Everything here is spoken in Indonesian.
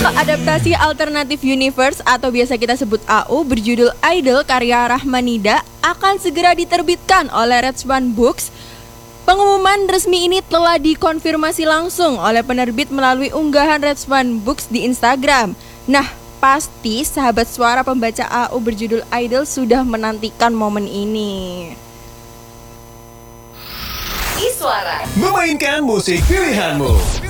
Adaptasi Alternative Universe atau biasa kita sebut AU berjudul Idol karya Rahmanida akan segera diterbitkan oleh Red Swan Books. Pengumuman resmi ini telah dikonfirmasi langsung oleh penerbit melalui unggahan Red Swan Books di Instagram. Nah, pasti sahabat suara pembaca AU berjudul Idol sudah menantikan momen ini. Iswara memainkan musik pilihanmu.